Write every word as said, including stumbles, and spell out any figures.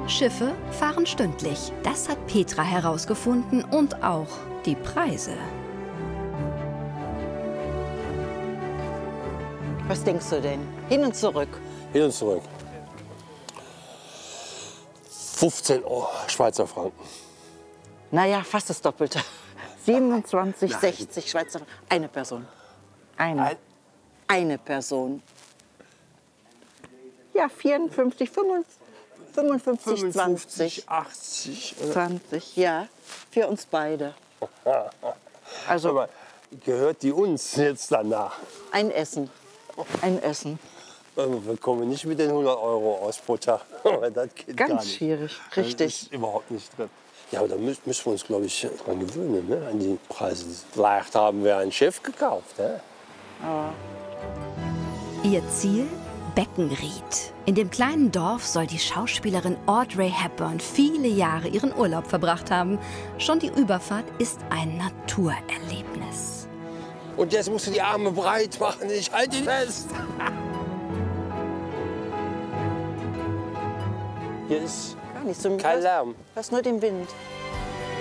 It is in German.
Schiffe fahren stündlich. Das hat Petra herausgefunden und auch die Preise. Was denkst du denn? Hin und zurück? Hin und zurück. fünfzehn Euro Schweizer Franken. Naja, fast das Doppelte. siebenundzwanzig, Nein. sechzig Schweizer Franken. Eine Person. Eine. Ein- Eine Person. Ja, vierundfünfzig, fünfundfünfzig, zwanzig. achtzig. Oder? zwanzig, ja. Für uns beide. Also Aber gehört die uns jetzt danach? ein Essen. Ein Essen. Wir kommen nicht mit den hundert Euro aus pro Tag. Das geht Ganz gar nicht. schwierig, Das richtig. ist überhaupt nicht drin. Ja, aber da müssen wir uns, glaube ich, dran gewöhnen, ne? An die Preise. Vielleicht haben wir ein Schiff gekauft. Ne? Ihr Ziel? Beckenried. In dem kleinen Dorf soll die Schauspielerin Audrey Hepburn viele Jahre ihren Urlaub verbracht haben. Schon die Überfahrt ist ein Naturerlebnis. Und jetzt musst du die Arme breit machen. Ich halte dich fest. Hier ist Gar nicht so. kein Lärm. Du hast nur den Wind.